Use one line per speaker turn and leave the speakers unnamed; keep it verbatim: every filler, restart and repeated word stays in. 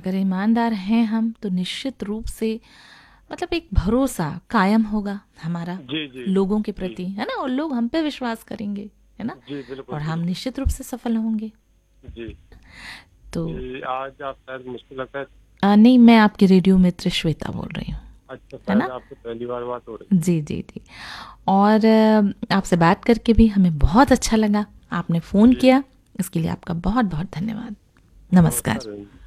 अगर ईमानदार हैं हम तो निश्चित रूप से मतलब एक भरोसा कायम होगा हमारा
जी जी
लोगों के
जी
प्रति, है ना, और लोग हम पे विश्वास करेंगे, है ना,
जी, बिल्कुल
और हम
बिल्कुल।
निश्चित रूप से सफल होंगे।
जी
तो
जी, आज आप शायद मुझको लगता है।
आ, नहीं, मैं आपकी रेडियो मित्र श्वेता बोल रही हूँ,
अच्छा,
है
शायद
ना।
आपसे पहली बार बात हो रही है।
जी जी जी। और अ, आपसे बात करके भी हमें बहुत अच्छा लगा। आपने फ़ोन
जी,
किया, इसके लिए आपका बहुत बहुत धन्यवाद।
नमस्कार
नमस्कार।
बहन।